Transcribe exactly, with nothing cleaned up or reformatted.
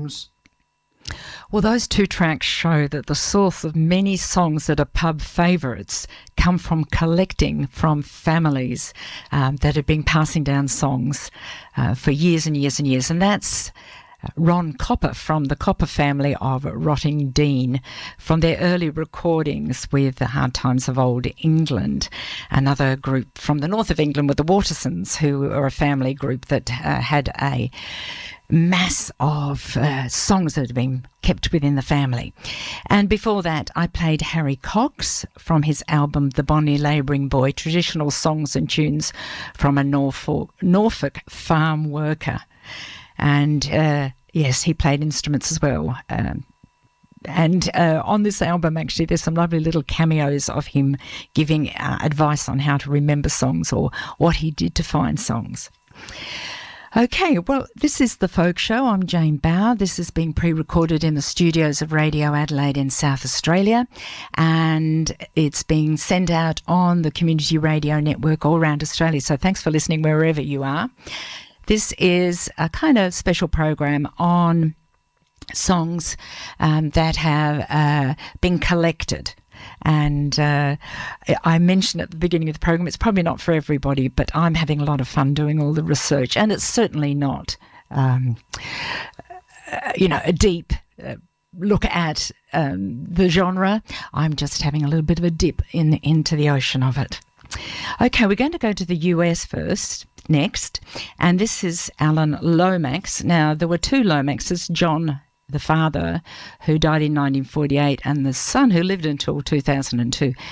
songs? Well, those two tracks show that the source of many songs that are pub favourites come from collecting from families um, that have been passing down songs uh, for years and years and years. And that's Ron Copper from the Copper family of Rottingdean, from their early recordings with the Hard Times of Old England. Another group from the north of England with the Watersons, who are a family group that uh, had a mass of uh, songs that had been kept within the family. And before that, I played Harry Cox from his album The Bonnie Labouring Boy, traditional songs and tunes from a Norfolk, Norfolk farm worker. And uh, yes, he played instruments as well. Um, and uh, on this album, actually, there's some lovely little cameos of him giving uh, advice on how to remember songs or what he did to find songs. Okay, well, this is The Folk Show. I'm Jane Bauer. This has been pre-recorded in the studios of Radio Adelaide in South Australia, and it's being sent out on the Community Radio Network all around Australia. So thanks for listening wherever you are. This is a kind of special program on songs um, that have uh, been collected. And uh, I mentioned at the beginning of the program, it's probably not for everybody, but I'm having a lot of fun doing all the research. And it's certainly not, um, uh, you know, a deep uh, look at um, the genre. I'm just having a little bit of a dip in into the ocean of it. Okay, we're going to go to the U S first. Next, and this is Alan Lomax. Now, there were two Lomaxes, John, the father, who died in nineteen forty-eight, and the son, who lived until two thousand two.